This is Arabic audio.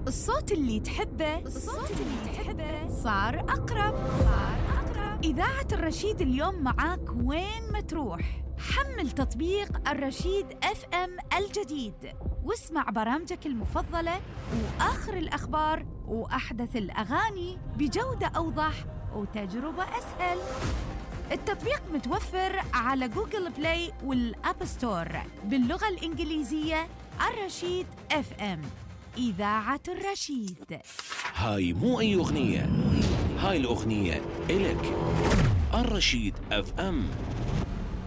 الصوت اللي تحبه صار أقرب. إذاعة الرشيد اليوم معاك وين ما تروح. حمل تطبيق الرشيد FM الجديد واسمع برامجك المفضلة وآخر الأخبار وأحدث الأغاني بجودة أوضح وتجربة أسهل. التطبيق متوفر على جوجل بلاي والأب ستور باللغة الإنجليزية. الرشيد FM، إذاعة الرشيد. هاي مو أي أغنية، هاي الأغنية إلك. الرشيد FM.